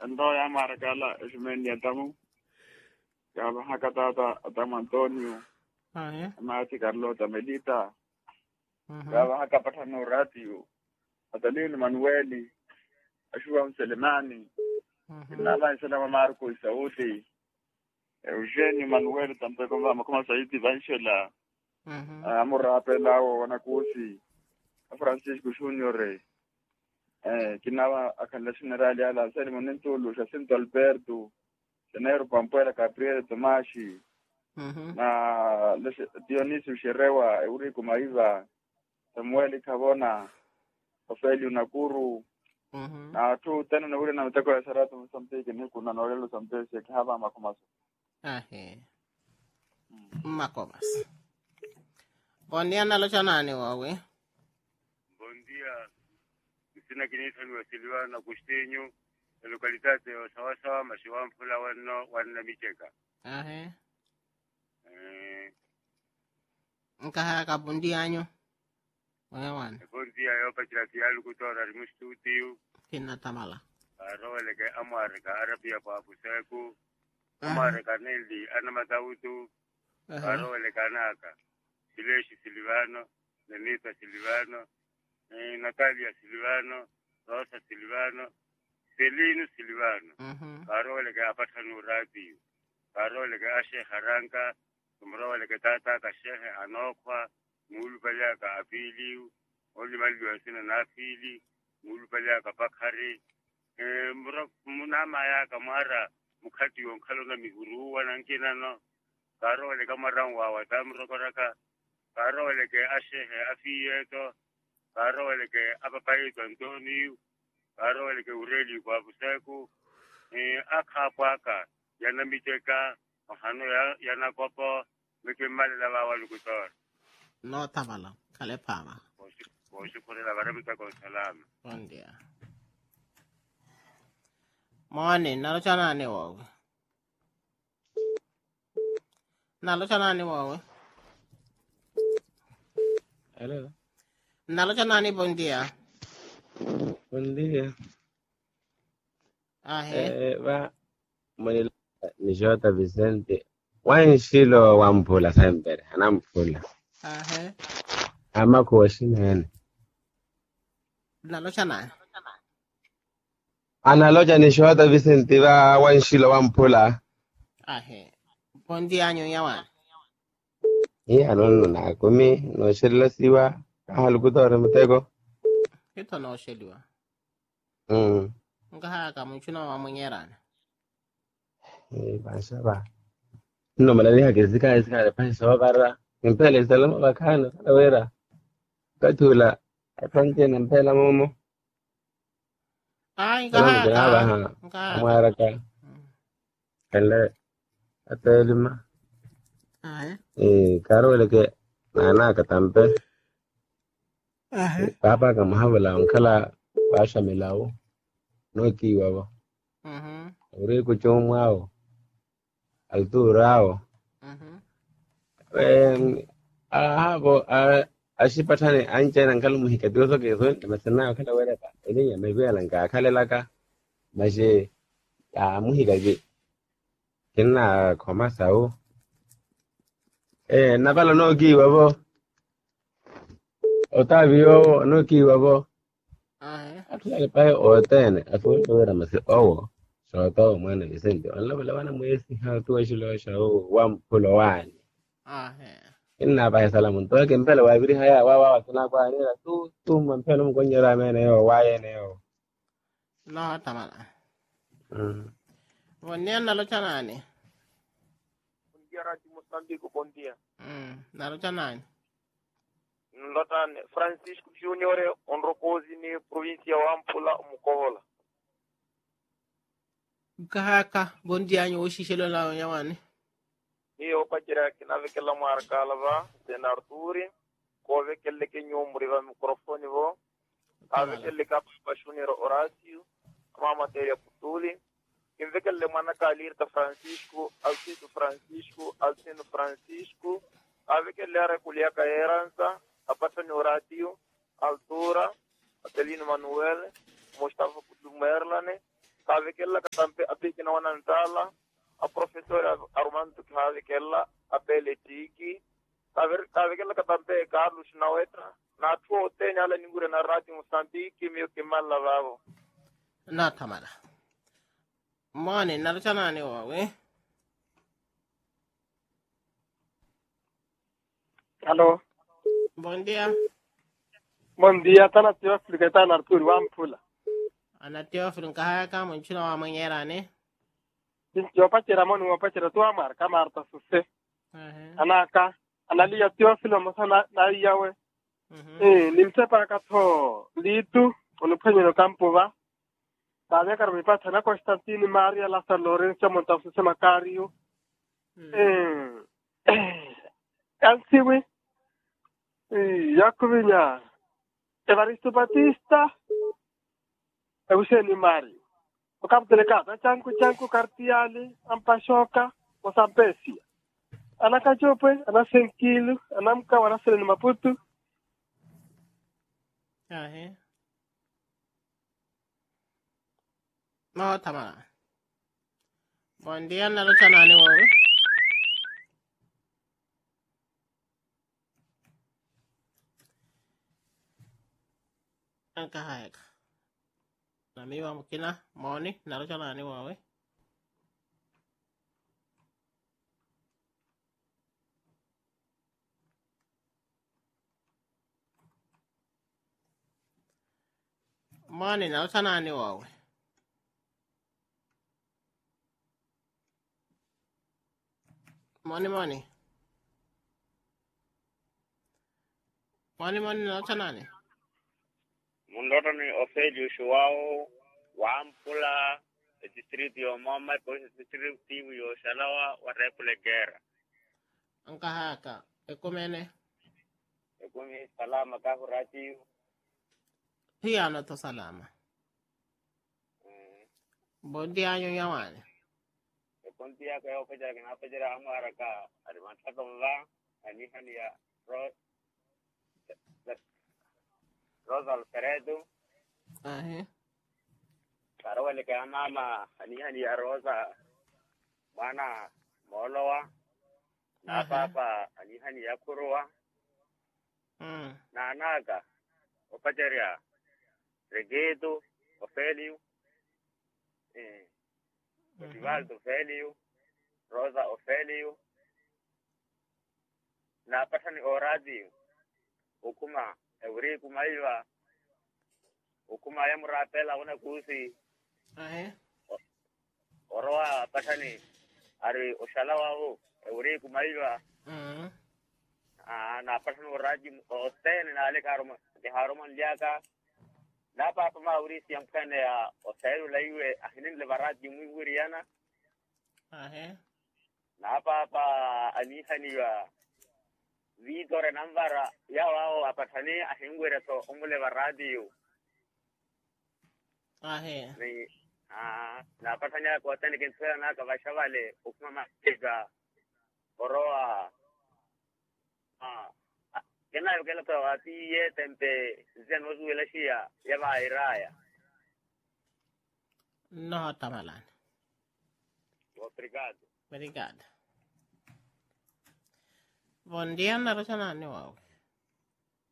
ando ya marakala esmendi atamu kaba hakatata atamu Antonio amati Carlota Medita kaba hakapata Noratio atalini Manueli ashua Selemani inala salama Marco Isauti Eugenio Manuel tampeko kama Saidi Vanchela amora pelao wanakusi Francisco Junior kinawa akanda generali ala sali monento lo Jacinto Alberto Senero Pampuela Gabriel Tomashi na Dionisio Sherewa Eurico Maiva Samuel Kabona Ofelio Nakuru na tu tena na ule na mtako ya Saratu msampeke ni kuna Norelo Sampese kihaba makomaso makomas bondia nalo chanane wawe bondia sina kinita ni wasiliwa na Kustinyo lokalitate ya sawasawa mashiwampula wana micheka nkaha kabondia anyo wana bondia yopa chilatialu kutora rimustutiu kina tamala aroweleke amarika arabia pa afuseku amarika nildi anamatautu aroweleke anaka Sileshi Silvano Nenita Silvano Natalia Silvano Rosa Silvano Celino Silvano Karole ke apatanu radio Karole ke ashe haranka tumrole ke tata ka shehe anokwa mulubaya ka apiliu oli mali asina na afili mulubaya ka bakari munama ya kamara mukati yonkalo na mihuru wanankina no Karole kamarangwa watamrokoraka Karole ke ashe afieto Karole ke apapaito Antonio Karole ke ureli kwa buseku akapaka yanamicheka mahano yanakopo mekemale la walukutor no tamala kale pama boshi kore la baramita con salama bondia mone nalo chanane wawe Hello. Nalo chanane bondia Buen día. Va, mwini Nishota Vicente. Wanshilo wampula sembere, anampula. Ama kuwashina hene. Nalo chanane. Analoja Nishota Vicente va wanshilo wampula. Bondia anyo yawan. Anono na kumi, no shilla siwa, kahalukutore mtego. Ito no sheliwa. Nkaha kamuchuna wa mwenyerana. Basha ba. No malali hakizika de pesa wabara. Mpele salama bakana kada wera. Katula atanje na mpela momo. Nkaha. Amaraka. Kale atelima. Karole ke nana katampe. Papa kama havala nkala basha milao. No kiwabo. Ure kuchomwao. Alturao. Hapo ashipatane anje nangalo muhikadizo kezo masana kala wereka. Ile ya mebela nga kale laka. Maje ya muhikadi. Kina koma sao. Nabalo no kiwabo. Otavio no kiwabo. Atule pae otene atule era mase owo so to mwana Vicente alla wana mwezi ha tu shilo shao wampulo wani inna ba salamu to ke mpela wa biri haya wa tuna kwa ni tu mpela mkonyera mene yo waye ne yo no tamala wonne nalo chanane Bondia di Mozambique bondia nalo chanane Lotane Francisco Junior onrokozi ni provincia wa Ampula Mukovola. Kahaka bondia anyo oshishelo la yawane. Iyo pachira kinave kela marka lava Arturi kove kelle ke nyomri va microphone vo ave kelle ka Junior Horacio ama materia putuli inve kelle manaka lirta Francisco Alcino Francisco ave kelle reculia ka heranza Apatano Horacio, Altura, Atelino Manuel, Mustafa Merlane, Sabe que ela tampe apiki na wanantala, a professora Armando sabe que ela apeletiki, sabe que ela tampe Carlos Naueta, na tua tem ala ningure na rádio Moçambique, meio que mal lavavo. Na tamara. Mone, narachana ni wawe. Alô? Bom dia. Bom dia, tá na Teófilo, que tá na Arthur, vamos pula. Ana Teófilo, kahaka, munchino wa manyera ne? Eu pachira monu, eu pachira tua marca, Marta Susse. Anaka, analia Teófilo, mas na iawe. Nimsepa kato, litu, unupenye no campo va. Sabe que mi pata na Constantine Maria la San Lorenzo Montafuse Macario. Ansiwe. Jacobinya. Evaristo Batista. Euseni Mari. O capo delegado, chanku cartiali, ampashoka, o sampesia. Anaka jope, anasenkilu, anamka wanasele Maputo. No, tamara. Bom dia, narachana ni wawe. Kahaka. Nami wa mukina, moni, narachana ni wawe. Moni, narachana ni wawe. Money. Narachana ni. Mundoto ni Ofelio Shuao, Wampula, district yo Mama, district yo Shalawa, Warepule Guerra. Kahaka, ekumene. Ekumi salama kahurati. Pia no to salama. Bom dia yo yawani. Kontia kayo pajara kina pajara amara ka arimanta tomla ani hania Rosa Alfredo. Karo le ka mama ani hania Rosa mana molowa na papa ani hania kurowa. Na naga o pajara Regedo Ofelio Osvaldo Ofelio, Rosa Ofelio, na pasani oradio, ukuma Euri kumaiwa, ukuma yamratela una kusi, oroa pasani ari Oshalawa o Euri kumaiwa, na pasani oradio ostene na ale karoma de haroman liaka. Na papa mauri siang kane ya Ofelio laiwe ahinin lebarati muy wuriana. Na papa anihani wa Vitore nambara ya wao apatani ahingwere to umule baradio. Ni na apatanya kwa tani kinsela na kabashavale ukmama kega oroa kena yo kela to ati ye tempe zenozu elashia ya bairaya. No tamalan. Obrigado. Bom dia, narachana ni wawe.